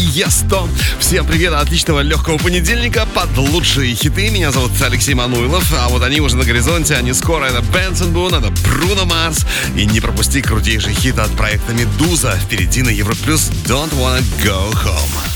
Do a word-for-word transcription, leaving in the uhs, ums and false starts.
Тиесто. Всем привет, отличного легкого понедельника под лучшие хиты. Меня зовут Алексей Мануилов, а вот они уже на горизонте, они скоро. Это Бенсон Бун, это Бруно Марс. И не пропусти крутейший хит от проекта Медуза. Впереди на Европлюс Don't Wanna Go Home.